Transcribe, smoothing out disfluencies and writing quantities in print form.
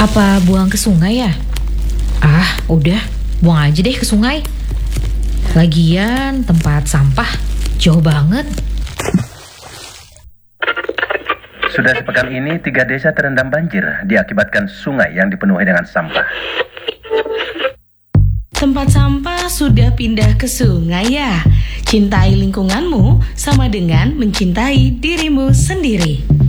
Apa buang ke sungai ya? Ah, udah, buang aja deh ke sungai. Lagian tempat sampah jauh banget. Sudah sepekan ini 3 desa terendam banjir diakibatkan sungai yang dipenuhi dengan sampah. Tempat sampah sudah pindah ke sungai ya? Cintai lingkunganmu sama dengan mencintai dirimu sendiri.